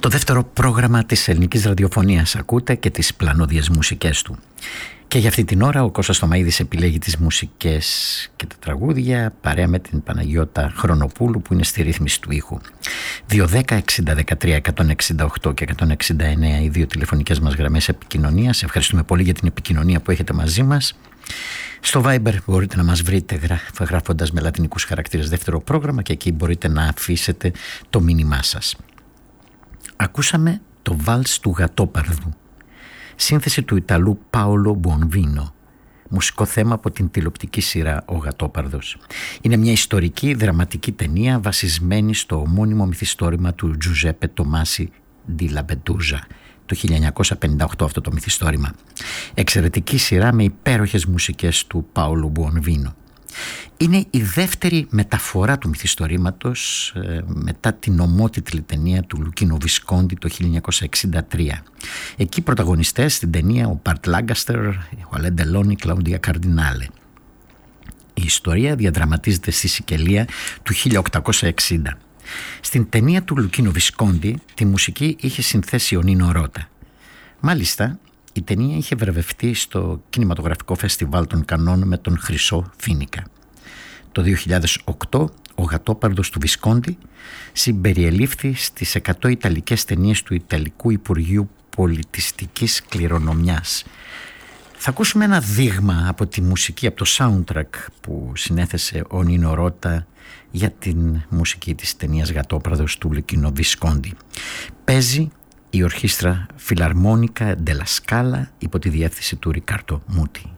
Το δεύτερο πρόγραμμα της ελληνικής ραδιοφωνίας ακούτε και τις πλανόδιες μουσικές του. Και για αυτή την ώρα ο Κώστας Θωμαΐδης επιλέγει τις μουσικές και τα τραγούδια παρέα με την Παναγιώτα Χρονοπούλου που είναι στη ρύθμιση του ήχου. 210-60-13-168 και 169 οι δύο τηλεφωνικές μας γραμμές επικοινωνίας. Ευχαριστούμε πολύ για την επικοινωνία που έχετε μαζί μας. Στο Viber μπορείτε να μας βρείτε γράφοντας με λατινικούς χαρακτήρες δεύτερο πρόγραμμα και εκεί μπορείτε να αφήσετε το μήνυμά σας. Ακούσαμε το βάλς του Γατόπαρδου, σύνθεση του Ιταλού Πάολο Μπουονβίνο, μουσικό θέμα από την τηλεοπτική σειρά «Ο Γατόπαρδος». Είναι μια ιστορική δραματική ταινία βασισμένη στο ομώνυμο μυθιστόρημα του Τζουζέπε Τομάσι ντι Λαμπεντούζα, το 1958 αυτό το μυθιστόρημα. Εξαιρετική σειρά με υπέροχες μουσικές του Πάολο Μπουονβίνο. Είναι η δεύτερη μεταφορά του μυθιστορήματος μετά την ομότιτλη ταινία του Λουκίνο Βισκόντι το 1963. Εκεί πρωταγωνιστές στην ταινία ο Μπαρτ Λάγκαστερ, ο Αλέν Ντελόν, η Κλαούντια Καρντινάλε. Η ιστορία διαδραματίζεται στη Σικελία του 1860. Στην ταινία του Λουκίνο Βισκόντι τη μουσική είχε συνθέσει ο Νίνο Ρώτα. Μάλιστα, η ταινία είχε βραβευτεί στο κινηματογραφικό φεστιβάλ των Κανών με τον Χρυσό Φοίνικα. Το 2008 ο Γατόπαρδος του Βισκόντι συμπεριελήφθη στις 100 ιταλικές ταινίες του Ιταλικού Υπουργείου Πολιτιστικής Κληρονομιάς. Θα ακούσουμε ένα δείγμα από τη μουσική, από το soundtrack που συνέθεσε ο Νίνο Ρώτα για την μουσική της ταινίας Γατόπαρδος του Λουκίνο Βισκόντι. Παίζει η ορχήστρα Φιλαρμόνικα Ντελα Σκάλα υπό τη διεύθυνση του Ρικάρτο Μούτι.